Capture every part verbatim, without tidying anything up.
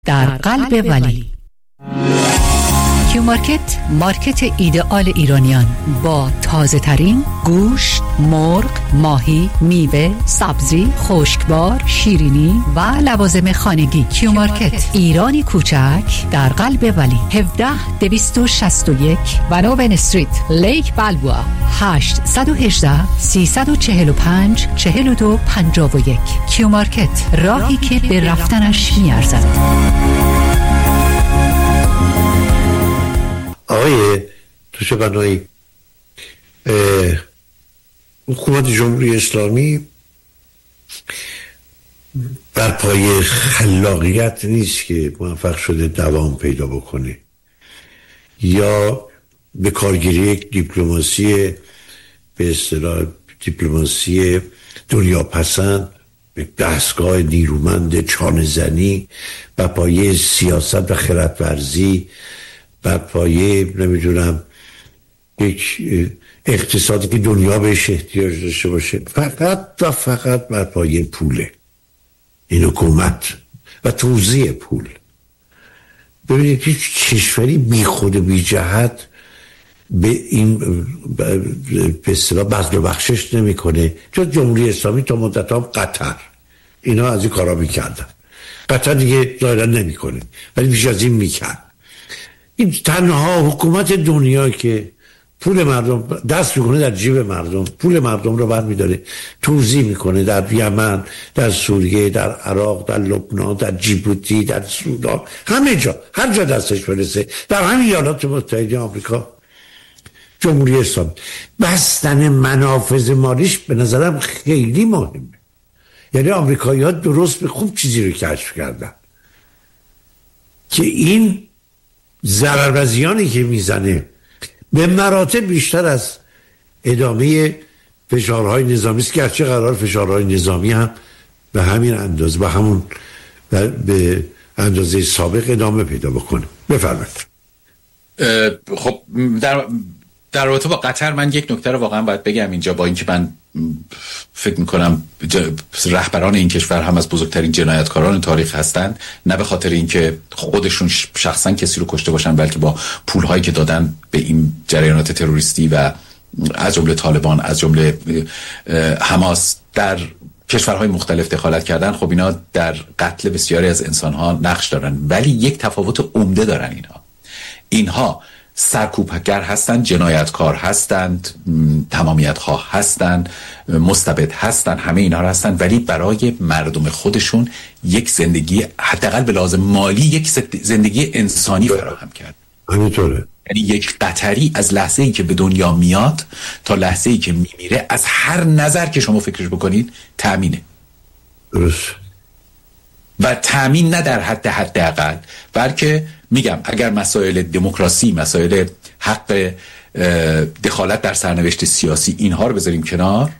در قلب ولی. کیو مارکت، مارکت ایدئال ایرانیان با تازه ترین گوشت، مرغ، ماهی، میوه، سبزی، خشکبار، شیرینی و لوازم خانگی. کیو مارکت، ایرانی کوچک در قلب ولی. هفده دویست و شصت و یک بناوین استریت، لیک بلبوا. هشت یک هشت سه چهار پنج چهار دو پنج یک. کیو مارکت، راهی که به رفتنش میارزد. آقای توشبنایی، حکومت جمهوری اسلامی بر پای خلاقیت نیست که موفق شده دوام پیدا بکنه یا به کارگیری یک دیپلماسی به اصطلاح دیپلماسی دنیا پسند، دستگاه نیرومند چانه زنی بر پای سیاست و خردورزی، بر پایه نمیدونم یک اقتصادی که دنیا بهش احتیاج داشته باشه، فقط و فقط بر پایه پوله این حکومت و توزیع پول. ببینید هیچ کشوری بی خود و بی جهت به این به اصطلاح بذل و بخشش نمیکنه. چون جمهوری اسلامی تا مدت هم قطر اینا از این کارا میکردن، قطر دیگه ظاهرا نمیکنه ولی بیش از این میکرد. این تنها حکومت دنیا که پول مردم دست میکنه در جیب مردم، پول مردم رو برمیداره توزیع میکنه در یمن، در سوریه، در عراق، در لبنان، در جیبوتی، در سودان، همه جا، هر جا دستش برسه، در همین ایالات متحده آمریکا. جمهوری اسلامی بستن منافذ مالیش به نظرم خیلی مهمه. یعنی آمریکایی‌ها درست به خوب چیزی رو کشف کردن که این ضرر و زیانی که میزنه به مراتب بیشتر از ادامه فشارهای نظامی است، گرچه قرار فشارهای نظامی هم به همین اندازه به همون به اندازه سابق ادامه پیدا بکنه. بفرمایید. خب در در رابطه با قطر من یک نکته رو واقعا باید بگم اینجا، با اینکه من فکر میکنم رهبران این کشور هم از بزرگترین جنایتکاران تاریخ هستند، نه به خاطر اینکه خودشون شخصا کسی رو کشته باشن، بلکه با پولهایی که دادن به این جریانات تروریستی و از جمله طالبان، از جمله حماس در کشورهای مختلف دخالت کردن. خب اینا در قتل بسیاری از انسانها نقش دارن، ولی یک تفاوت عمده دارن. اینها اینها سرکوبگر هستند، جنایتکار هستند، تمامیت خواه هستند، مستبد هستند، همه اینا هستند، ولی برای مردم خودشون یک زندگی حداقل به لحاظ مالی یک زندگی انسانی فراهم کرد. همینطوره. یعنی یک قطری از لحظه ای که به دنیا میاد تا لحظه ای که میمیره از هر نظر که شما فکرش بکنید تأمینه. درست. و تأمین نه در حد حداقل، بلکه میگم اگر مسائل دموکراسی، مسائل حق دخالت در سرنوشت سیاسی، اینها رو بذاریم کنار،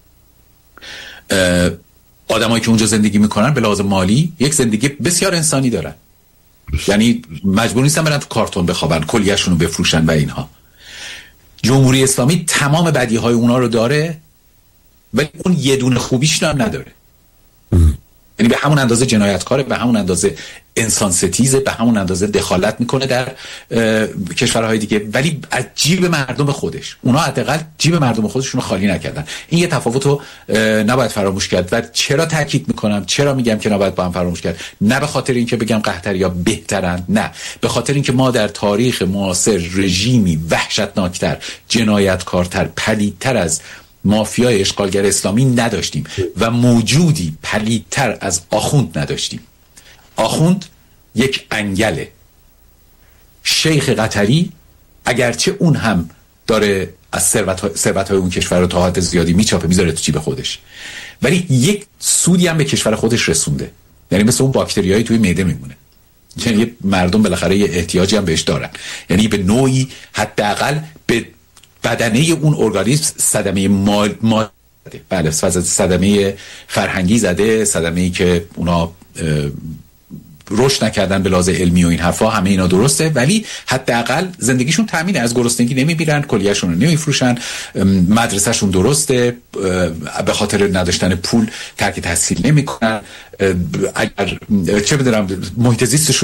آدمایی که اونجا زندگی میکنن به لحاظ مالی یک زندگی بسیار انسانی دارن. یعنی مجبور نیستن برن تو کارتون بخوابن، کلیه‌شون رو بفروشن و اینها. جمهوری اسلامی تمام بدیهای اونا رو داره ولی اون یه دونه خوبیش رو هم نداره. یعنی به همون اندازه جنایتکاره، به همون اندازه انسان ستیزه، به همون اندازه دخالت میکنه در کشورهای دیگه، ولی از جیب مردم خودش. اونا حداقل جیب مردم خودشون رو خالی نکردن. این یه تفاوت رو نباید فراموش کرد. و چرا تاکید میکنم، چرا میگم که نباید با هم فراموش کرد؟ نه به خاطر اینکه بگم قحطری‌ها بهترن، نه، به خاطر اینکه ما در تاریخ معاصر رژیمی وحشتناکتر، جنایتکارتر، پلیدتر از مافیای اشغالگر اسلامی نداشتیم و موجودی پلیدتر از آخوند نداشتیم. آخوند یک انگله. شیخ قطری اگرچه اون هم داره از ثروت‌های اون کشور رو تا حد زیادی میچاپه میذاره تو جیب خودش، ولی یک سودی هم به کشور خودش رسونده. یعنی مثل اون باکتریایی توی معده میمونه. یعنی مردم بالاخره یه احتیاجی هم بهش دارن. یعنی به نوعی حداقل به بدنه اون ارگانیسم صدمه مال مال بله صدمه فرهنگی زده، صدمه‌ای که اونا رشد نکردن به لحاظ علمی و این حرفا، همه اینا درسته، ولی حداقل زندگیشون تامینه، از گرسنگی نمیمیرن، کلیهشون رو نمیفروشن، مدرسهشون درسته، به خاطر نداشتن پول ترک تحصیل نمیکنن، اگر چه بدونم محیط زیستشون